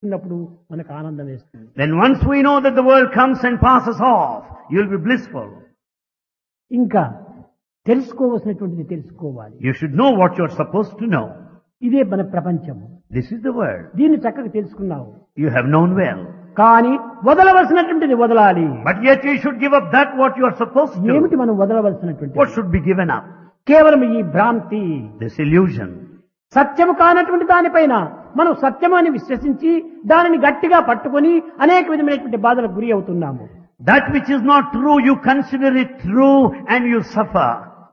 ఉన్నప్పుడు మనకు ఆనందం వేస్తుంది. Then once we know that the world comes and passes off, you'll be blissful. ఇంకా తెలుసుకోవలసినటువంటిది తెలుసుకోవాలి. You should know what you're supposed to know. ఇదే మన ప్రపంచము. This is the world. దీన్ని చక్కగా తెలుసుకున్నావు. You have known well. కానీ వదలవలసినటువంటిది వదలాలి. But yet you should give up that what you are supposed ఏమిటి to. మనం వదలవలసినటువంటి? What should be given up? కేవలం ఈ భ్రాంతి, This illusion. సత్యము కానటువంటి దానిపైన మనం సత్యము అని విశ్వసించి దానిని గట్టిగా పట్టుకొని అనేక విధమైనటువంటి బాధలకు గురి అవుతున్నాము. That which is not true, you consider it true and you suffer.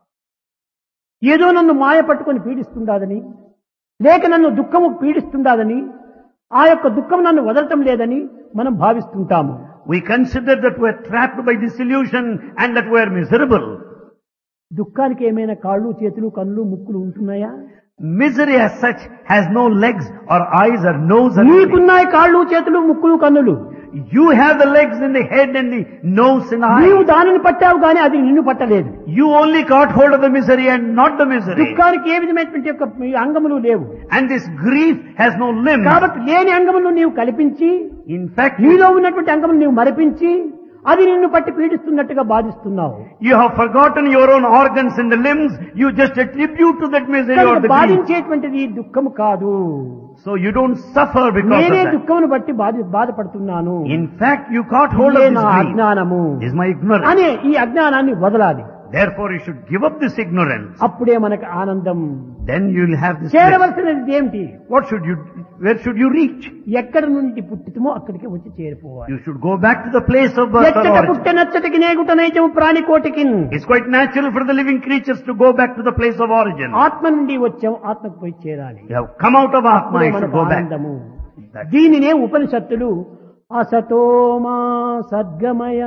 ఏదో నన్ను మాయ పట్టుకొని పీడిస్తుండాదని, లేక నన్ను దుఃఖము పీడిస్తుండాదని, ఆ యొక్క దుఃఖం నన్ను వదలటం లేదని మనం భావిస్తుంటాము. We consider that we're trapped by this illusion and that we're miserable. దుఃఖానికి ఏమైనా కాళ్ళు, చేతులు, కన్నులు, ముక్కులు ఉంటున్నాయా? Misery as such has no legs or eyes or nose or anything. నీకున్నాయి కాళ్ళు, చేతులు, ముక్కులు, కన్నులు. You have the legs and the head and the nose and నీవు eyes. దానిని పట్టావు కానీ అది నిన్ను పట్టలేదు. You only caught hold of the misery and not the misery. దుఃఖానికి ఏ విధమైనటువంటి యొక్క అంగములు లేవు. And this grief has no limb. కాబట్టి లేని అంగములను నీవు కల్పించి, In fact, నీలో ఉన్నటువంటి అంగములు నీవు మరిపించి అది నిన్ను పట్టి పీడిస్తున్నట్టుగా బాధిస్తున్నావు. you have forgotten your own organs and the limbs. You just attribute to that misery or కనుక the grief. బాధించేటువంటిది దుఃఖము కాదు. So you don't suffer because నేనే of that. దుఃఖమును బట్టి బాధపడుతున్నాను. In fact, you caught hold of ఇదే this నా grief. అజ్ఞానము This is my ignorance. అనే ఈ అజ్ఞానాన్ని వదలాలి. Therefore, you should give up this ignorance. అప్పుడే మనకు ఆనందం. Then you will have this bliss. చేరవలసినది ఏమిటి? Where should you reach? ఎక్కడ నుండి పుట్టితమో అక్కడికి వచ్చి చేరిపోవాలి. You should go back to the place of birth or ఎచ్చట origin. పుట్ట నచ్చటికి నేగుట నైజము ప్రాణికోటికి. It's quite natural for the living creatures to go back to the place of origin. ఆత్మ నుండి వచ్చాం, ఆత్మకు పోయి చేరాలి. You have come out of Atma, అప్పుడే you should మనకు go back. ఆనందము. That- దీనినే ఉపనిషత్తులు అసతోమా సద్గమయ,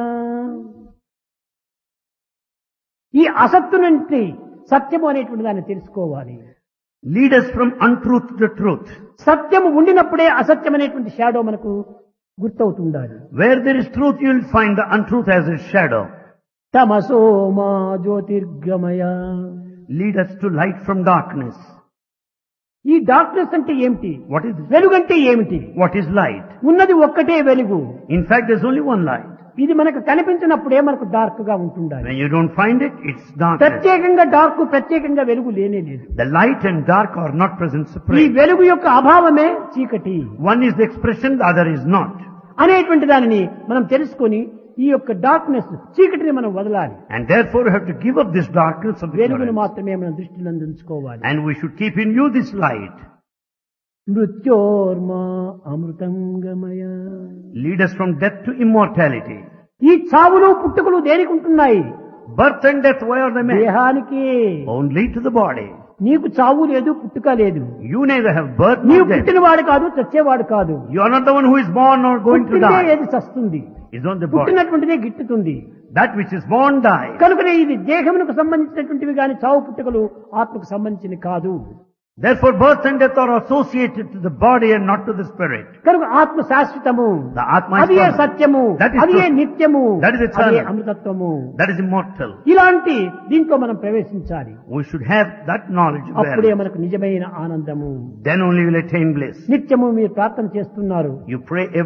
ఈ అసత్తు నుండి సత్యము అనేటువంటి దాన్ని తెలుసుకోవాలి. Lead us from untruth to truth. సత్యము ఉండినప్పుడే అసత్యం అనేటువంటి షాడో మనకు గుర్తవుతుండాలి. Where there is truth, you will find the untruth as its shadow. తమసోమా జ్యోతిర్గమయ, Lead us to light from darkness. ఈ డార్క్నెస్ అంటే ఏమిటి? What is this? వెలుగంటే ఏమిటి? What is light? ఉన్నది ఒక్కటే వెలుగు. In fact, there's only one light. ఇది మనకు కనిపించినప్పుడే మనకు డార్క్ గా ఉంటుండాలి. When you don't find it, it's darkness. ప్రత్యేకంగా డార్క్, ప్రత్యేకంగా వెలుగు లేనే లేదు. The light and dark are not present ఈ separate. వెలుగు యొక్క అభావమే చీకటి One is the expression, the other is not. అనేటువంటి దానిని మనం తెలుసుకొని ఈ యొక్క డార్క్నెస్, చీకటిని మనం వదలాలి. And therefore you have to give up this darkness of వెలుగును ignorance. మాత్రమే మనం దృష్టిలో ఉంచుకోవాలి. And we should keep in view this light. మృత్యోర్మా అమృతంగమయ, Lead us from death to immortality. ఈ చావులు పుట్టుకలు దేనికి ఉంటున్నాయి? Birth and death, why are they made? దేహానికి. Only to the body. నీకు చావు లేదు, పుట్టుక లేదు. You neither have birth నీవు nor death. పుట్టినవాడు కాదు, చచ్చేవాడు కాదు. You are not the one who is born or going to పుట్టిందే die. ఏది చస్తుంది, It's not the body. పుట్టినటువంటిదే గిట్టుతుంది. That which is born dies. కనుకనే ఇది దేహమునకు సంబంధించినటువంటివి కానీ చావు పుట్టుకలు ఆత్మకు సంబంధించినవి కాదు. Therefore birth and death are associated to the body and not to the spirit. కనుక ఆత్మ శాశ్వతము, The Atma is అదే permanent. సత్యము, That is అదే truth. నిత్యము, That is eternal. అదే అమృతత్వము. That is immortal. ఇలాంటి దీంట్లో మనం ప్రవేశించాలి. We should have that knowledge అప్పుడే where మనకు నిజమైన ఆనందము. then only will attain bliss. నిత్యము మీరు ప్రార్థన చేస్తున్నారు. You pray